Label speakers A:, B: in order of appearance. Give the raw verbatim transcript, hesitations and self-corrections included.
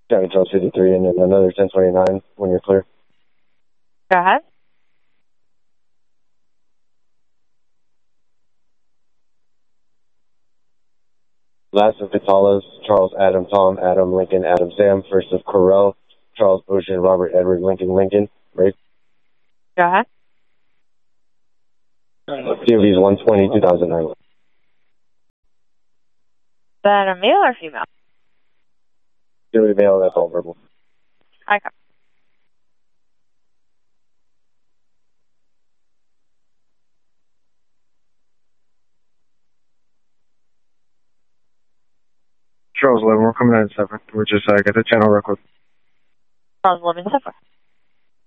A: Chevy Charles fifty-three, and then another ten twenty-nine when you're clear.
B: Go ahead.
A: Last of Vitalas, Charles Adam Tom Adam Lincoln Adam Sam. First of Corell, Charles Ocean Robert Edward Lincoln Lincoln. Right?
B: Go ahead.
A: C O V's one twenty, two thousand nine.
B: Is that a male or female?
A: C O V male, that's all verbal.
B: Okay.
A: Charles eleven, we're coming out at seven. We're just, uh, got the channel real quick.
B: Charles eleven, seven.